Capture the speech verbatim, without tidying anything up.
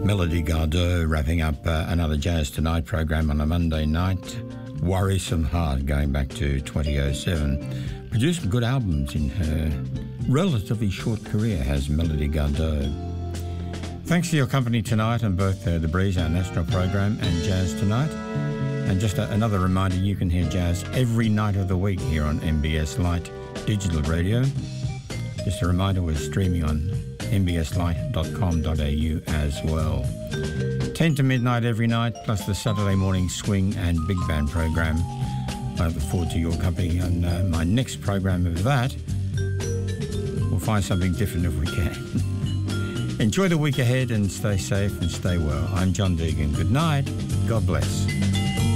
Melody Gardot wrapping up uh, another Jazz Tonight program on a Monday night. Worrisome Heart going back to twenty oh seven. Produced some good albums in her relatively short career, has Melody Gardot. Thanks for your company tonight on both uh, The Breeze, our national program, and Jazz Tonight. And just a, another reminder, you can hear jazz every night of the week here on M B S Lite Digital Radio. Just a reminder, we're streaming on m b s lite dot com dot a u as well. ten to midnight every night, plus the Saturday morning swing and big band program. I look forward to your company on uh, my next program of that. We'll find something different if we can. Enjoy the week ahead and stay safe and stay well. I'm John Deegan. Good night. God bless.